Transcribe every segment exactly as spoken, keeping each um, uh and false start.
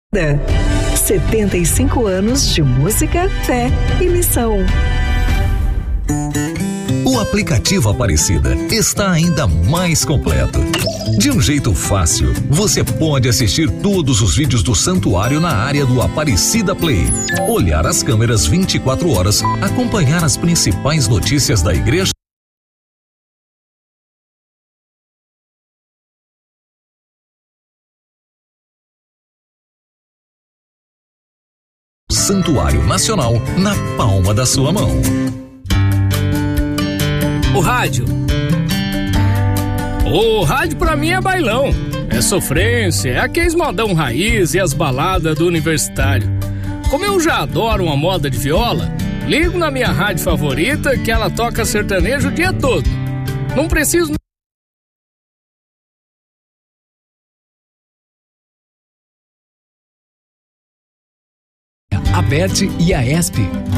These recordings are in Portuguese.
setenta e cinco anos de música, fé e missão. O aplicativo Aparecida está ainda mais completo. De um jeito fácil, você pode assistir todos os vídeos do santuário na área do Aparecida Play, olhar as câmeras vinte e quatro horas, acompanhar as principais notícias da igreja. Santuário Nacional na palma da sua mão. O rádio. O rádio pra mim é bailão, é sofrência, é aqueles modão raiz e as baladas do universitário. Como eu já adoro uma moda de viola, ligo na minha rádio favorita que ela toca sertanejo o dia todo. Não preciso... Aberte e a ESP.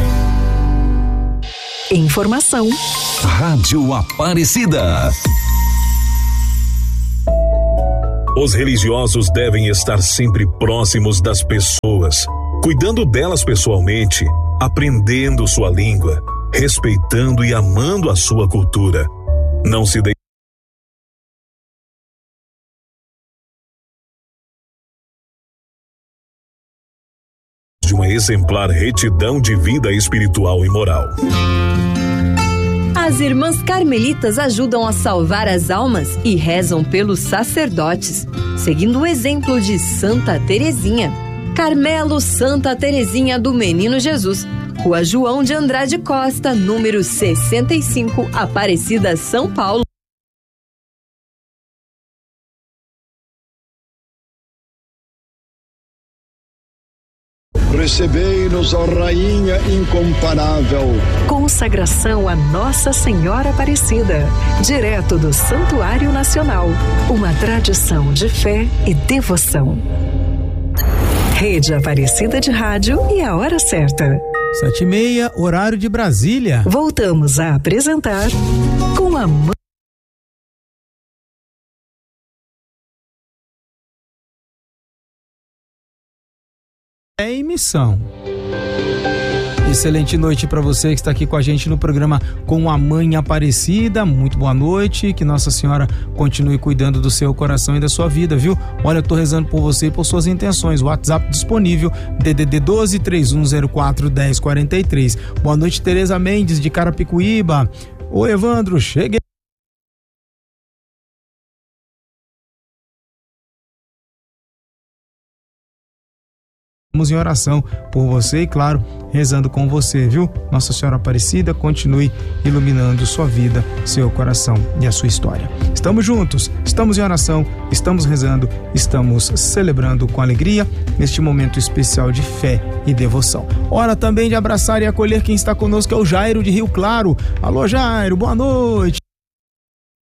Informação. Rádio Aparecida. Os religiosos devem estar sempre próximos das pessoas, cuidando delas pessoalmente, aprendendo sua língua, respeitando e amando a sua cultura. Não se deixe de uma exemplar retidão de vida espiritual e moral. As irmãs carmelitas ajudam a salvar as almas e rezam pelos sacerdotes, seguindo o exemplo de Santa Teresinha. Carmelo Santa Teresinha do Menino Jesus, Rua João de Andrade Costa, número sessenta e cinco, Aparecida, São Paulo. Recebei-nos, ó Rainha incomparável. Consagração a Nossa Senhora Aparecida, direto do Santuário Nacional. Uma tradição de fé e devoção. Rede Aparecida de Rádio e a hora certa. Sete e meia, horário de Brasília. Voltamos a apresentar Com a Mãe. É em missão. Excelente noite para você que está aqui com a gente no programa Com a Mãe Aparecida. Muito boa noite, que Nossa Senhora continue cuidando do seu coração e da sua vida, viu? Olha, eu tô rezando por você e por suas intenções. WhatsApp disponível, D D D doze, três um zero quatro, dez quarenta e três. Boa noite, Tereza Mendes de Carapicuíba. Oi, Evandro, cheguei. Estamos em oração por você e, claro, rezando com você, viu? Nossa Senhora Aparecida, continue iluminando sua vida, seu coração e a sua história. Estamos juntos, estamos em oração, estamos rezando, estamos celebrando com alegria neste momento especial de fé e devoção. Hora também de abraçar e acolher quem está conosco, é o Jairo de Rio Claro. Alô, Jairo, boa noite.